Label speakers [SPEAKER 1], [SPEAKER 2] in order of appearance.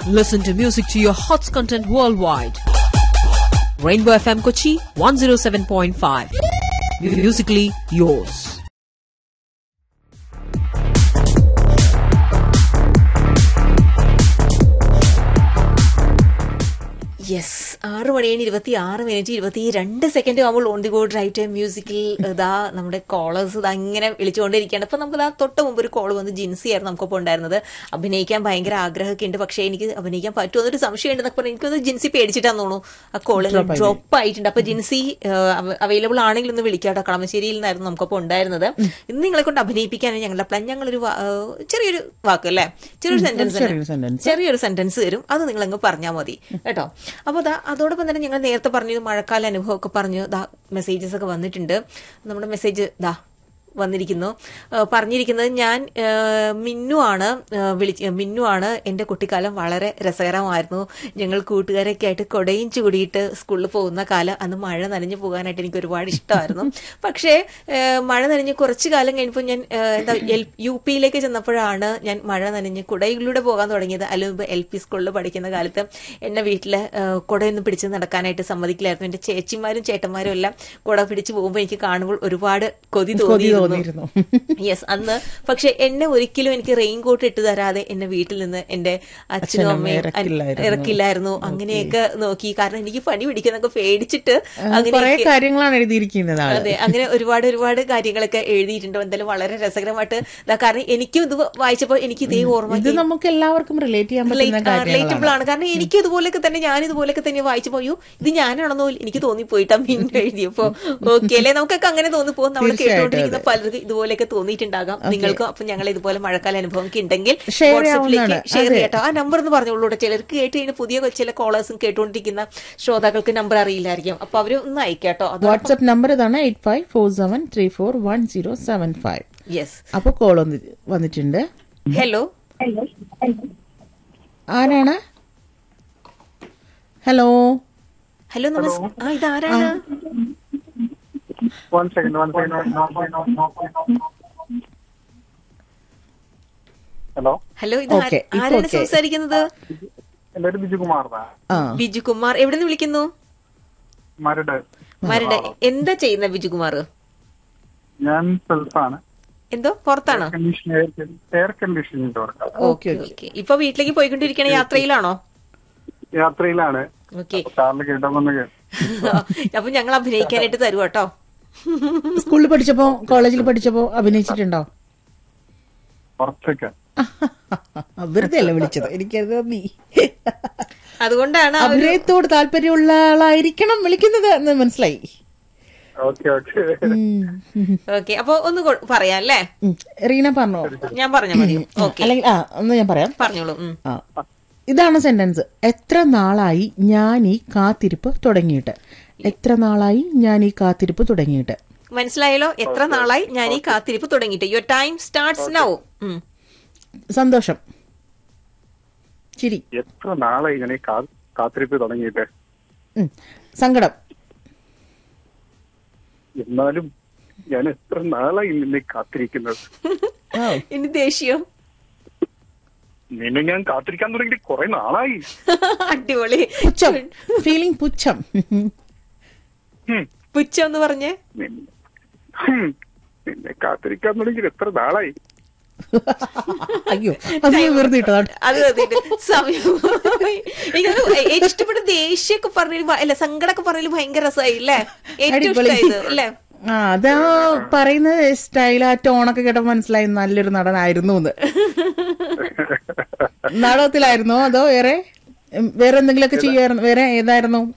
[SPEAKER 1] Listen to music to your hots content worldwide. Rainbow FM Kochi 107.5. Musically yours.
[SPEAKER 2] Yes 6:26 ആവുമ്പോൾ on the go drive time മ്യൂസിക്കിൽ ഇതാ നമ്മുടെ callers ഇതാ ഇങ്ങനെ വിളിച്ചുകൊണ്ടിരിക്കുകയാണ്. അപ്പൊ നമുക്ക് തൊട്ട് മുമ്പ് ഒരു കോള് വന്ന് ജിൻസി ആയിരുന്നു നമുക്കൊപ്പം ഉണ്ടായിരുന്നത്. അഭിനയിക്കാൻ ഭയങ്കര ആഗ്രഹമൊക്കെ ഉണ്ട്, പക്ഷേ എനിക്ക് അഭിനയിക്കാൻ പറ്റുമെന്നൊരു സംശയം ഉണ്ടെന്നൊക്കെ പറഞ്ഞു. എനിക്കൊന്ന് ജിൻസി പേടിച്ചിട്ടാന്ന് തോന്നുന്നു ആ കോള് ഡ്രോപ്പ് ആയിട്ടുണ്ട്. അപ്പൊ ജിൻസി അവൈലബിൾ ആണെങ്കിൽ ഒന്ന് വിളിക്കാട്ടോ. കളമശ്ശേരിയിൽ നിന്നായിരുന്നു നമുക്കൊപ്പം ഉണ്ടായിരുന്നത്. ഇന്ന് നിങ്ങളെ കൊണ്ട് അഭിനയിപ്പിക്കാനാണ് ഞങ്ങളുടെ പ്ലാൻ. ഞങ്ങളൊരു ചെറിയൊരു വാക്ക് അല്ലേ, ചെറിയൊരു സെന്റൻസ് തരും, അത് നിങ്ങളങ്ങ് പറഞ്ഞാൽ മതി കേട്ടോ. അപ്പൊ അതോടൊപ്പം തന്നെ ഞങ്ങൾ നേരത്തെ പറഞ്ഞു മഴക്കാല അനുഭവം ഒക്കെ പറഞ്ഞു. മെസ്സേജസ് ഒക്കെ വന്നിട്ടുണ്ട്. നമ്മുടെ മെസ്സേജ് വന്നിരിക്കുന്നു. പറഞ്ഞിരിക്കുന്നത് ഞാൻ മിന്നു ആണ്. എന്റെ കുട്ടിക്കാലം വളരെ രസകരമായിരുന്നു. ഞങ്ങൾ കൂട്ടുകാരൊക്കെ ആയിട്ട് കൊടയും ചൂടിയിട്ട് സ്കൂളിൽ പോകുന്ന കാലം. അന്ന് മഴ നനഞ്ഞു പോകാനായിട്ട് എനിക്ക് ഒരുപാട് ഇഷ്ടമായിരുന്നു. പക്ഷേ മഴ നനഞ്ഞ് കുറച്ചു കാലം കഴിഞ്ഞപ്പോൾ ഞാൻ UP-യിലേക്ക് ചെന്നപ്പോഴാണ് ഞാൻ മഴ നനഞ്ഞ് കുടയിലൂടെ പോകാൻ തുടങ്ങിയത്. അല്ലെങ്കിൽ LP സ്കൂളിൽ പഠിക്കുന്ന കാലത്ത് എന്നെ വീട്ടില് കുടയൊന്നും പിടിച്ച് നടക്കാനായിട്ട് സമ്മതിക്കില്ലായിരുന്നു. എന്റെ ചേച്ചിമാരും ചേട്ടന്മാരും എല്ലാം കുട പിടിച്ച് പോകുമ്പോൾ എനിക്ക് കാണുമ്പോൾ ഒരുപാട് കൊതി തോന്നിയിരുന്നു. യെസ്, അന്ന് പക്ഷെ എന്നെ ഒരിക്കലും എനിക്ക് റെയിൻ കോട്ട് ഇട്ട് തരാതെ എന്നെ വീട്ടിൽ നിന്ന് എന്റെ അച്ഛനും അമ്മയും ഇറക്കില്ലായിരുന്നു. അങ്ങനെയൊക്കെ നോക്കി, കാരണം എനിക്ക് പണി പിടിക്കുന്നൊക്കെ പേടിച്ചിട്ട് അങ്ങനെ
[SPEAKER 3] കാര്യങ്ങളാണ് എഴുതിയിരിക്കുന്നത്.
[SPEAKER 2] അതെ, അങ്ങനെ ഒരുപാട് കാര്യങ്ങളൊക്കെ എഴുതിയിട്ടുണ്ട്. എന്തായാലും വളരെ രസകരമായിട്ട്, കാരണം എനിക്കും ഇത് വായിച്ചപ്പോൾ എനിക്ക് ഇതേ ഓർമ്മ,
[SPEAKER 3] നമുക്ക് എല്ലാവർക്കും റിലേറ്റബിൾ
[SPEAKER 2] ആണ്. കാരണം എനിക്ക് ഇതുപോലെയൊക്കെ തന്നെ, ഞാൻ ഇതുപോലെയൊക്കെ തന്നെ വായിച്ചപ്പോ ഇത് ഞാനാണെന്നോ എനിക്ക് തോന്നിപ്പോയിട്ടാ പിന്നെ എഴുതിയപ്പോ. ഓക്കെ അല്ലെ, നമുക്കൊക്കെ അങ്ങനെ തോന്നിപ്പോ. നമ്മൾ കേട്ടുകൊണ്ടിരിക്കുന്ന പലർക്കും ഇതുപോലെയൊക്കെ തോന്നിയിട്ടുണ്ടാകാം നിങ്ങൾക്കും. അപ്പൊ ഞങ്ങൾ ഇതുപോലെ മഴക്കാല അനുഭവം ഉണ്ടെങ്കിൽ വാട്സാപ്പിലേക്ക് ഷെയർ ചെയ്യട്ടോ. ആ നമ്പർ എന്ന് പറഞ്ഞോളൂ. ചിലർക്ക് കേട്ട് കഴിഞ്ഞാൽ പുതിയ ചില കോളേഴ്സും കേട്ടുകൊണ്ടിരിക്കുന്ന ശ്രോതാക്കൾക്ക് നമ്പർ അറിയില്ലായിരിക്കും. അപ്പൊ അവര് ഒന്ന് അയക്കാട്ടോ.
[SPEAKER 3] വാട്സ്ആപ്പ് നമ്പർ ഇതാണ് 8547341075.
[SPEAKER 2] യെസ്,
[SPEAKER 3] അപ്പൊ കോൾ വന്നിട്ടുണ്ട്.
[SPEAKER 2] ഹലോ,
[SPEAKER 3] ആരാണ്? ഹലോ
[SPEAKER 2] നമസ്കാരം. ഇതാരാണ്?
[SPEAKER 4] One second.
[SPEAKER 2] ഹലോ, ഇത് ആരാണ് സംസാരിക്കുന്നത്?
[SPEAKER 4] എന്റെ പേര് ബിജുകുമാർ.
[SPEAKER 2] ബിജുകുമാർ, എവിടെ നിന്ന് വിളിക്കുന്നു? മരട്. എന്താ ചെയ്യുന്ന ബിജുകുമാർ?
[SPEAKER 4] ഞാൻ സെൽഫാണ്.
[SPEAKER 2] എന്തോ പുറത്താണോ?
[SPEAKER 4] Air conditioning work.
[SPEAKER 2] ഓക്കെ. ഇപ്പൊ വീട്ടിലേക്ക് പോയിക്കൊണ്ടിരിക്കണ യാത്രയിലാണോ?
[SPEAKER 4] യാത്രയിലാണ്.
[SPEAKER 2] ഓക്കെ,
[SPEAKER 4] കാറിൽ കേട്ടോ.
[SPEAKER 2] അപ്പൊ ഞങ്ങൾ അഭിനയിക്കാനായിട്ട് തരും കേട്ടോ.
[SPEAKER 3] സ്കൂളിൽ പഠിച്ചപ്പോ കോളേജിൽ പഠിച്ചപ്പോ അഭിനയിച്ചിട്ടുണ്ടോ? വെറുതെ അല്ല വിളിച്ചത്, എനിക്കത് തോന്നി.
[SPEAKER 2] അതുകൊണ്ടാണ്
[SPEAKER 3] അഭിനയത്തോട് താല്പര്യമുള്ള ആളായിരിക്കണം വിളിക്കുന്നത് എന്ന് മനസ്സിലായി.
[SPEAKER 2] ഓക്കെ, അപ്പൊ ഒന്ന് പറയാം അല്ലേ?
[SPEAKER 3] റീന പറഞ്ഞോ?
[SPEAKER 2] ഞാൻ പറഞ്ഞ മതി.
[SPEAKER 3] അല്ലെങ്കിൽ ഒന്ന് ഞാൻ പറയാം.
[SPEAKER 2] പറഞ്ഞോളൂ.
[SPEAKER 3] ഇതാണ് സെന്റൻസ്. എത്ര നാളായി ഞാൻ ഈ കാത്തിരിപ്പ് തുടങ്ങിയിട്ട്.
[SPEAKER 2] മനസ്സിലായല്ലോ? എത്ര നാളായി ഞാൻ ഈ കാത്തിരിപ്പ് തുടങ്ങിയിട്ട്. Your time starts now.
[SPEAKER 3] സന്തോഷം, ചിരി.
[SPEAKER 4] എത്ര നാളായി ഞാൻ ഈ കാത്തിരിപ്പ് തുടങ്ങിയിട്ട്.
[SPEAKER 3] സങ്കടം.
[SPEAKER 4] എന്നാലും ഞാൻ എത്ര നാളായി നിന്നെ കാത്തിരിക്കുന്നത്.
[SPEAKER 2] ഇനി ദേഷ്യം.
[SPEAKER 4] നിന്നെ ഞാൻ കാത്തിരിക്കാൻ തുടങ്ങി കുറെ നാളായി.
[SPEAKER 2] അടിപൊളി.
[SPEAKER 3] പുച്ഛം, ഫീലിംഗ് പുച്ഛം.
[SPEAKER 2] പുച്ഛം എന്ന് പറഞ്ഞേ.
[SPEAKER 4] നിന്നെ കാത്തിരിക്കാൻ തുടങ്ങി എത്ര നാളായി.
[SPEAKER 3] അയ്യോ, അത് വെറുതെ
[SPEAKER 2] അത് സമയം. എനിക്ക് ഇഷ്ടപ്പെട്ട ദേഷ്യമൊക്കെ പറഞ്ഞാലും അല്ല, സങ്കടമൊക്കെ പറഞ്ഞാലും ഭയങ്കര രസമായി അല്ലേ? ഏറ്റവും ഇഷ്ടമായത് അല്ലേ?
[SPEAKER 3] അതാ പറയുന്ന സ്റ്റൈൽ, ആ ടോണൊക്കെ കേട്ടപ്പോ മനസ്സിലായി നല്ലൊരു നടനായിരുന്നു എന്ന്. നാടകത്തിലായിരുന്നോ അതോ വേറെ എന്തെങ്കിലുമൊക്കെ ചെയ്യായിരുന്നു? വേറെ ഏതായിരുന്നു?